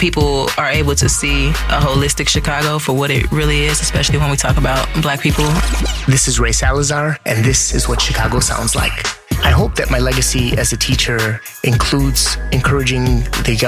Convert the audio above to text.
people are able to see a holistic Chicago for what it really is, especially when we talk about Black people. This is Ray Salazar, and this is what Chicago sounds like. I hope that my legacy as a teacher includes encouraging the young